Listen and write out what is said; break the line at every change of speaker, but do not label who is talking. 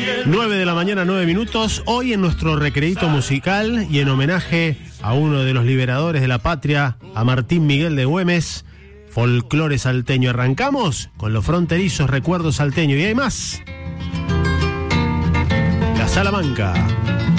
9 de la mañana, 9 minutos. Hoy en nuestro recreíto musical y en homenaje a uno de los liberadores de la patria, a Martín Miguel de Güemes, folclore salteño. Arrancamos con los fronterizos recuerdos salteños y hay más. La Salamanca.